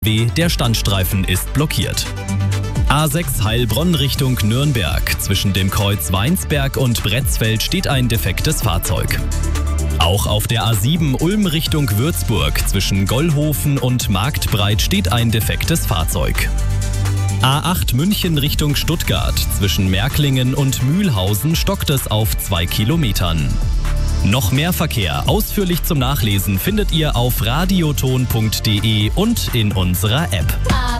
Der Standstreifen ist blockiert. A6 Heilbronn Richtung Nürnberg. Zwischen dem Kreuz Weinsberg und Bretzfeld steht ein defektes Fahrzeug. Auch auf der A7 Ulm Richtung Würzburg zwischen Gollhofen und Marktbreit steht ein defektes Fahrzeug. A8 München Richtung Stuttgart. Zwischen Märklingen und Mühlhausen stockt es auf 2 Kilometern. Noch mehr Verkehr ausführlich zum Nachlesen findet ihr auf radioton.de und in unserer App.